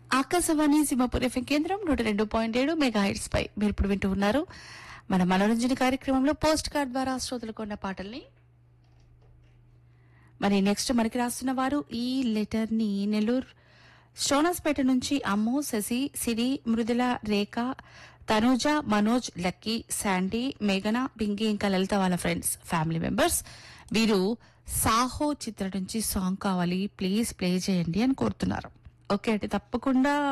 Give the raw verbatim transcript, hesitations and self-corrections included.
Akashvani Simhapur FM కేంద్రం నూట రెండు పాయింట్ ఏడు మెగా హైట్స్ పై మీరు ఇప్పుడు వింటూ ఉన్నారు మన మనోరంజన కార్యక్రమంలో పోస్ట్ కార్డ్ ద్వారా శ్రోతలకు ఉన్న పాటల్ని. మరి నెక్స్ట్ మనకి రాస్తున్న వారు ఈ లెటర్ ని నెల్లూరు షోనాస్పేట నుంచి అమ్ము, శశి, సిరి, మృదుల, రేఖ, తనూజ, మనోజ్, లక్కీ, శాండీ, మేఘన, పింకీ ఇంకా లలిత వాళ్ళ ఫ్రెండ్స్ ఫ్యామిలీ మెంబర్స్ వీరు సాహో చిత్రం నుంచి సాంగ్ కావాలి ప్లీజ్ ప్లే చేయండి అని కోరుతున్నారు. ఓకే అంటే తప్పకుండా